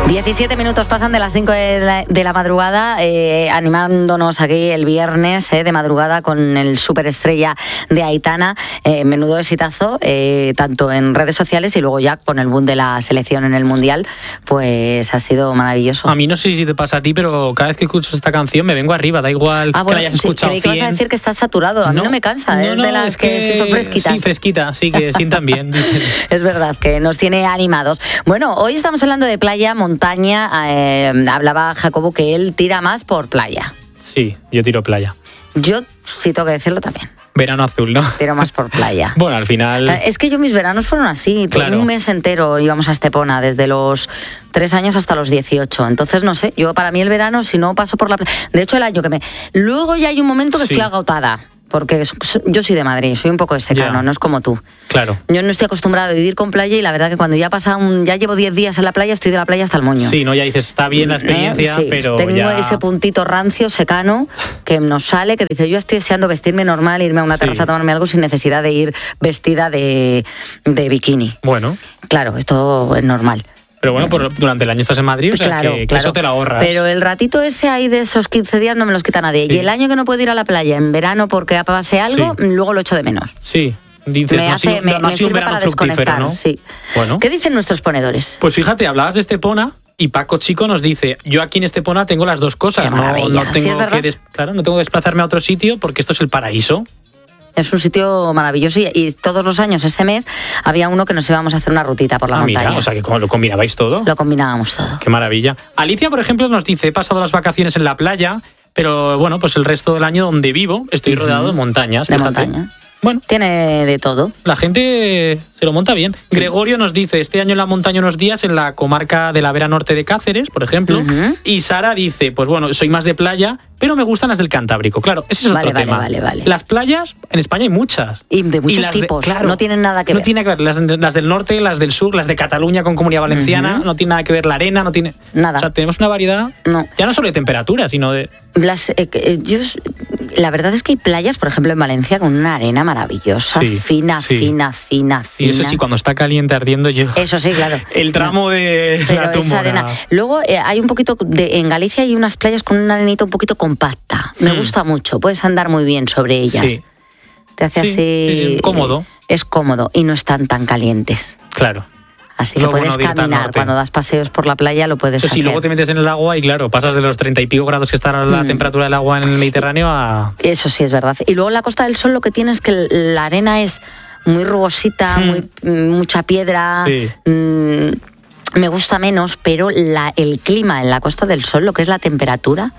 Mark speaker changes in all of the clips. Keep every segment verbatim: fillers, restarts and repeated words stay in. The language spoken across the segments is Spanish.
Speaker 1: diecisiete minutos pasan de las cinco de la, de la madrugada, eh, animándonos aquí el viernes eh, de madrugada con el superestrella de Aitana. Eh, menudo exitazo, eh, tanto en redes sociales y luego ya con el boom de la selección en el Mundial, pues ha sido maravilloso.
Speaker 2: A mí no sé si te pasa a ti, pero cada vez que escucho esta canción me vengo arriba, da igual
Speaker 1: ah, bueno,
Speaker 2: que la hayas escuchado
Speaker 1: sí, creí que vas a decir que estás saturado. A mí no, no me cansa, no, es no, de las es que, que sí son fresquitas.
Speaker 2: Sí, fresquita, sí, que sientan bien.
Speaker 1: Es verdad, que nos tiene animados. Bueno, hoy estamos hablando de playa, montaña. Eh, hablaba Jacobo que él tira más por playa.
Speaker 2: Sí, yo tiro playa.
Speaker 1: Yo sí tengo que decirlo también.
Speaker 2: Verano azul, ¿no?
Speaker 1: Tiro más por playa.
Speaker 2: Bueno, al final...
Speaker 1: Es que yo mis veranos fueron así. Claro. Un mes entero íbamos a Estepona, desde los tres años hasta los dieciocho. Entonces, no sé, yo para mí el verano, si no paso por la playa... De hecho, el año que me... Luego ya hay un momento que sí. estoy agotada. Porque yo soy de Madrid, soy un poco de secano, yeah. no es como tú.
Speaker 2: Claro.
Speaker 1: Yo no estoy acostumbrada a vivir con playa y la verdad que cuando ya pasa un, ya llevo diez días en la playa, estoy de la playa hasta el moño.
Speaker 2: Sí, no, ya dices, está bien la experiencia,
Speaker 1: ¿Eh? sí,
Speaker 2: pero
Speaker 1: tengo
Speaker 2: ya...
Speaker 1: ese puntito rancio, secano, que nos sale, que dice, yo estoy deseando vestirme normal, irme a una terraza sí. a tomarme algo sin necesidad de ir vestida de, de bikini.
Speaker 2: Bueno.
Speaker 1: Claro, esto es normal.
Speaker 2: Pero bueno, por, durante el año estás en Madrid, o sea,
Speaker 1: claro,
Speaker 2: que, que
Speaker 1: claro.
Speaker 2: eso te la ahorras.
Speaker 1: Pero el ratito ese ahí de esos quince días no me los quita nadie. Sí. Y el año que no puedo ir a la playa en verano porque pase algo, sí. luego lo echo de menos.
Speaker 2: Sí. Dices,
Speaker 1: me
Speaker 2: no
Speaker 1: hace,
Speaker 2: sido,
Speaker 1: me,
Speaker 2: no
Speaker 1: me sirve para desconectar,
Speaker 2: ¿no?
Speaker 1: sí.
Speaker 2: Bueno.
Speaker 1: ¿Qué dicen nuestros ponedores?
Speaker 2: Pues fíjate, hablabas de Estepona y Paco Chico nos dice, yo aquí en Estepona tengo las dos cosas.
Speaker 1: Qué maravilla.
Speaker 2: No, no tengo
Speaker 1: ¿Sí es verdad?
Speaker 2: que des, claro, no tengo que desplazarme a otro sitio porque esto es el paraíso.
Speaker 1: Es un sitio maravilloso y, y todos los años, ese mes, había uno que nos íbamos a hacer una rutita por la
Speaker 2: ah,
Speaker 1: montaña.
Speaker 2: Mira, o sea, que ¿lo combinabais todo?
Speaker 1: Lo combinábamos todo.
Speaker 2: Qué maravilla. Alicia, por ejemplo, nos dice, he pasado las vacaciones en la playa, pero bueno, pues el resto del año donde vivo estoy uh-huh. rodeado de montañas.
Speaker 1: De
Speaker 2: fíjate.
Speaker 1: montaña.
Speaker 2: Bueno,
Speaker 1: tiene de todo.
Speaker 2: La gente se lo monta bien. Sí. Gregorio nos dice, este año en la montaña unos días en la comarca de la Vera Norte de Cáceres, por ejemplo. Uh-huh. Y Sara dice, pues bueno, soy más de playa, pero me gustan las del Cantábrico. Claro, ese es
Speaker 1: vale,
Speaker 2: otro
Speaker 1: vale,
Speaker 2: tema.
Speaker 1: Vale, vale.
Speaker 2: Las playas, en España hay muchas.
Speaker 1: Y de muchos
Speaker 2: y
Speaker 1: tipos.
Speaker 2: De, claro,
Speaker 1: no tienen nada que ver.
Speaker 2: No tiene que ver. Las, las del norte, las del sur, las de Cataluña con Comunidad Valenciana, uh-huh. no tiene nada que ver. La arena no tiene...
Speaker 1: Nada.
Speaker 2: O sea, tenemos una variedad,
Speaker 1: no.
Speaker 2: ya no solo de temperatura, sino de...
Speaker 1: Las, eh, eh, yo, la verdad es que hay playas, por ejemplo, en Valencia, con una arena maravillosa,
Speaker 2: sí,
Speaker 1: fina,
Speaker 2: sí.
Speaker 1: fina, fina, fina.
Speaker 2: Y eso sí, cuando está caliente ardiendo yo...
Speaker 1: Eso sí, claro.
Speaker 2: El tramo no. de
Speaker 1: Pero
Speaker 2: la
Speaker 1: esa arena. Luego eh, hay un poquito, de, en Galicia hay unas playas con una arenita un poquito compacta. Me hmm. gusta mucho, puedes andar muy bien sobre ellas.
Speaker 2: Sí.
Speaker 1: Te hace
Speaker 2: sí,
Speaker 1: así...
Speaker 2: Sí, sí, cómodo.
Speaker 1: Es cómodo y no están tan calientes.
Speaker 2: Claro.
Speaker 1: Así que puedes bueno caminar, cuando das paseos por la playa lo puedes
Speaker 2: pues
Speaker 1: hacer.
Speaker 2: Sí, luego te metes en el agua y claro, pasas de los treinta y pico grados que está la mm. temperatura del agua en el Mediterráneo a...
Speaker 1: Eso sí es verdad. Y luego en la Costa del Sol lo que tiene es que la arena es muy rugosita, mm. muy mucha piedra,
Speaker 2: sí.
Speaker 1: mmm, me gusta menos, pero la, el clima en la Costa del Sol, lo que es la temperatura,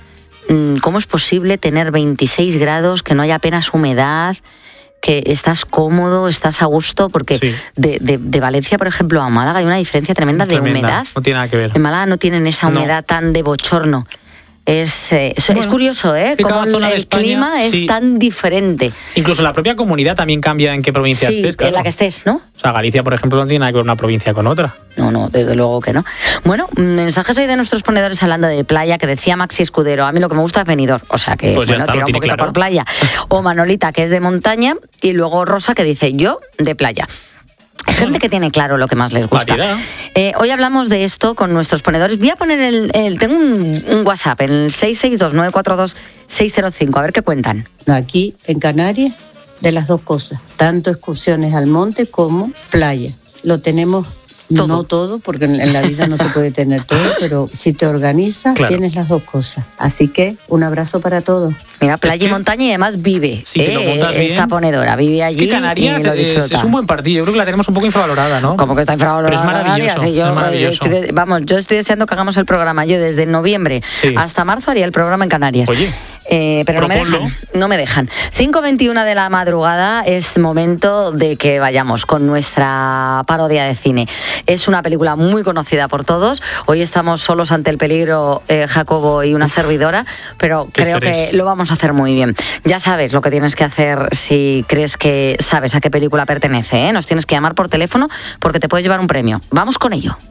Speaker 1: mmm, ¿cómo es posible tener veintiséis grados, que no haya apenas humedad, que estás cómodo, estás a gusto? Porque sí. de, de, de Valencia, por ejemplo, a Málaga hay una diferencia tremenda, tremenda de humedad.
Speaker 2: No tiene nada que ver.
Speaker 1: En Málaga no tienen esa humedad no. tan de bochorno. Es, eh, bueno, es curioso, ¿eh? Como el, el España, clima es sí. tan diferente.
Speaker 2: Incluso la propia comunidad también cambia en qué provincia
Speaker 1: sí,
Speaker 2: estés. Claro.
Speaker 1: En la que estés, ¿no?
Speaker 2: O sea, Galicia, por ejemplo, no tiene nada que ver una provincia con otra.
Speaker 1: No, no, desde luego que no. Bueno, mensajes hoy de nuestros ponedores hablando de playa, que decía Maxi Escudero, a mí lo que me gusta es Benidorm, o sea que,
Speaker 2: pues
Speaker 1: bueno,
Speaker 2: está,
Speaker 1: tira un poquito
Speaker 2: claro.
Speaker 1: por playa. O Manolita, que es de montaña, y luego Rosa, que dice, yo, de playa. Hay gente que tiene claro lo que más les gusta. Eh, hoy hablamos de esto con nuestros ponedores. Voy a poner el... el tengo un, un WhatsApp, el seis seis dos nueve cuatro dos seis cero cinco, a ver qué cuentan.
Speaker 3: Aquí, en Canarias, de las dos cosas. Tanto excursiones al monte como playa. Lo tenemos... Todo. No todo, porque en la vida no se puede tener todo, pero si te organizas, claro. tienes las dos cosas. Así que un abrazo para todos.
Speaker 1: Mira, playa es que, y montaña, y además vive.
Speaker 2: Si te
Speaker 1: eh,
Speaker 2: lo montas bien,
Speaker 1: esta ponedora, vive allí.
Speaker 2: Es que Canarias
Speaker 1: y lo disfruta.
Speaker 2: Es, es un buen partido. Yo creo que la tenemos un poco infravalorada, ¿no?
Speaker 1: Como que está infravalorada.
Speaker 2: Pero es maravilloso.
Speaker 1: Canarias, yo,
Speaker 2: es maravilloso.
Speaker 1: Estoy, vamos, yo estoy deseando que hagamos el programa. Yo desde noviembre sí. hasta marzo haría el programa en Canarias.
Speaker 2: Oye.
Speaker 1: Eh, pero Proponlo. no me dejan, no me dejan. cinco veintiuno de la madrugada es momento de que vayamos con nuestra parodia de cine. Es una película muy conocida por todos. Hoy estamos solos ante el peligro, eh, Jacobo y una servidora, pero creo estrés. que lo vamos a hacer muy bien. Ya sabes lo que tienes que hacer si crees que sabes a qué película pertenece, ¿eh? Nos tienes que llamar por teléfono porque te puedes llevar un premio. Vamos con ello.